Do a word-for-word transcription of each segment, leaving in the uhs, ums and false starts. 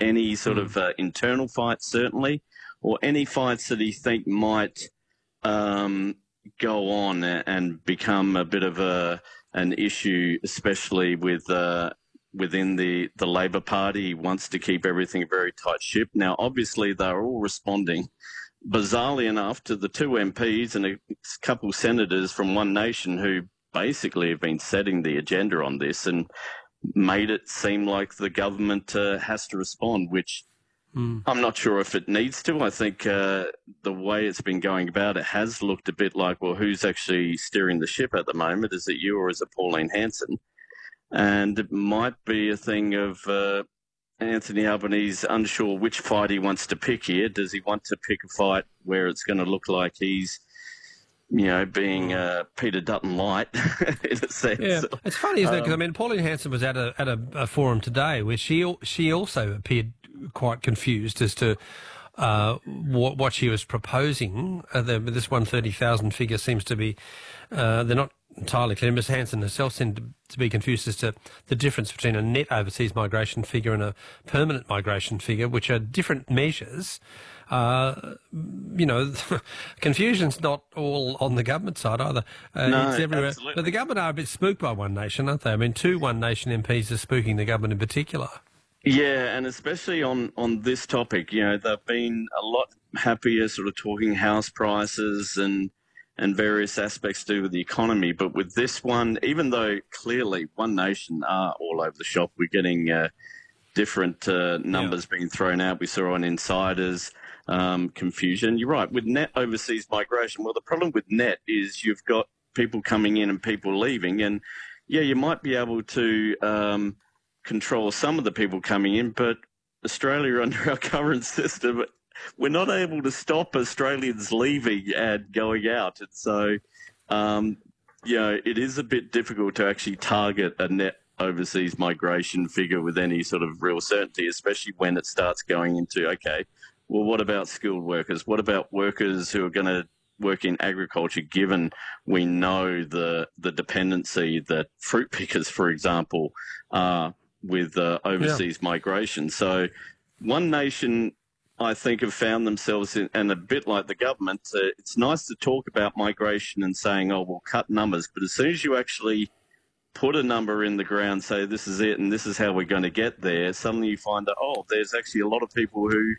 any sort mm. of uh, internal fights, certainly, or any fights that he think might um, go on and become a bit of a an issue, especially with uh, within the, the Labor Party. He wants to keep everything a very tight ship. Now, obviously, they're all responding, bizarrely enough, to the two M Ps and a couple of senators from One Nation who basically have been setting the agenda on this and made it seem like the government uh, has to respond, which mm. I'm not sure if it needs to. I think uh, the way it's been going about it has looked a bit like, well, who's actually steering the ship at the moment? Is it you or is it Pauline Hanson? And it might be a thing of uh, Anthony Albanese unsure which fight he wants to pick here. Does he want to pick a fight where it's going to look like he's, you know, being uh, Peter Dutton light in a sense? Yeah, it's funny, isn't it? Because, Um, I mean, Pauline Hanson was at a at a, a forum today where she she also appeared quite confused as to uh, what, what she was proposing. Uh, the, this one hundred thirty thousand figure seems to be, uh, they're not entirely clear. Miz Hanson herself seemed to, to be confused as to the difference between a net overseas migration figure and a permanent migration figure, which are different measures. Uh, you know, confusion's not all on the government side either. Uh, No, it's everywhere. absolutely. But the government are a bit spooked by One Nation, aren't they? I mean, two One Nation M Ps are spooking the government in particular. Yeah, and especially on, on this topic, you know, they've been a lot happier sort of talking house prices and and various aspects to do with the economy. But with this one, even though clearly One Nation are all over the shop, we're getting uh, different uh, numbers yeah. being thrown out. We saw on Insiders um, confusion. You're right, with net overseas migration, well, the problem with net is you've got people coming in and people leaving. And, yeah, you might be able to um, control some of the people coming in, but Australia, under our current system, we're not able to stop Australians leaving and going out. And so, um, you know, it is a bit difficult to actually target a net overseas migration figure with any sort of real certainty, especially when it starts going into, okay, well, what about skilled workers? What about workers who are going to work in agriculture, given we know the the dependency that fruit pickers, for example, are with uh, overseas yeah. migration? So One Nation, I think, have found themselves in, and a bit like the government, uh, it's nice to talk about migration and saying, oh, we'll cut numbers, but as soon as you actually put a number in the ground, say this is it and this is how we're going to get there, suddenly you find that, oh, there's actually a lot of people who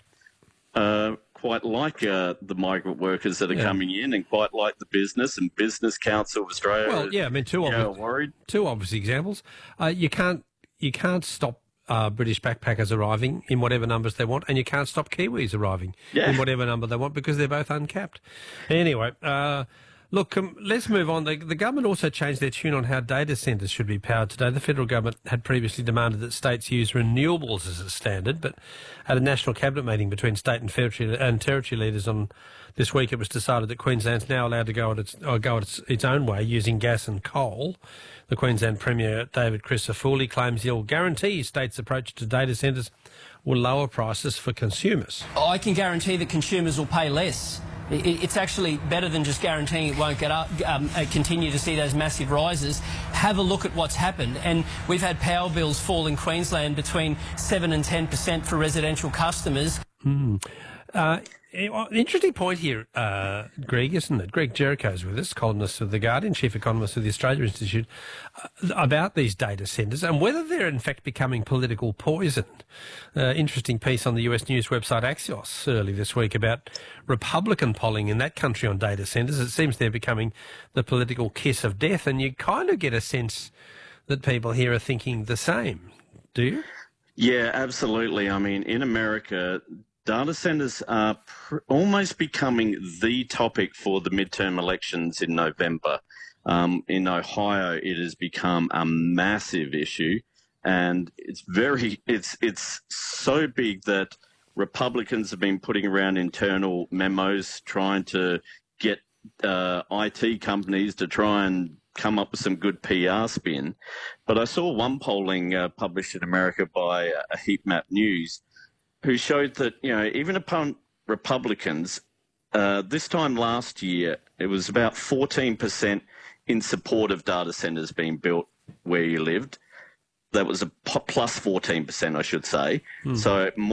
uh, quite like uh, the migrant workers that are yeah. coming in and quite like the business, and Business Council of Australia. Well, yeah, I mean, two, obvious, worried. two obvious examples. Uh, you can't you can't stop Uh, British backpackers arriving in whatever numbers they want, and you can't stop Kiwis arriving yeah. in whatever number they want because they're both uncapped. Anyway, uh, look, um, let's move on. The, the government also changed their tune on how data centres should be powered today. The federal government had previously demanded that states use renewables as a standard, but at a national cabinet meeting between state and territory, and territory leaders on this week, it was decided that Queensland's now allowed to go at its, or go at its, its own way using gas and coal. The Queensland Premier, David Crisafulli, claims he'll guarantee states' approach to data centres will lower prices for consumers. I can guarantee that consumers will pay less. It's actually better than just guaranteeing it won't get up, um, continue to see those massive rises. Have a look at what's happened. And we've had power bills fall in Queensland between seven and ten percent for residential customers. Mm. Uh, interesting point here, uh, Greg, isn't it? Greg Jericho's with us, columnist of The Guardian, chief economist of the Australia Institute, uh, about these data centres and whether they're in fact becoming political poison. Uh, interesting piece on the U S news website Axios early this week about Republican polling in that country on data centres. It seems they're becoming the political kiss of death, and you kind of get a sense that people here are thinking the same. Do you? Yeah, absolutely. I mean, in America, data centres are pr- almost becoming the topic for the midterm elections in November. Um, in Ohio, it has become a massive issue, and it's very it's it's so big that Republicans have been putting around internal memos trying to get uh, I T companies to try and come up with some good P R spin. But I saw one polling uh, published in America by uh, Heat Map News, who showed that, you know, even upon Republicans, uh, this time last year, it was about fourteen percent in support of data centres being built where you lived. That was a plus fourteen percent, I should say. Mm. So more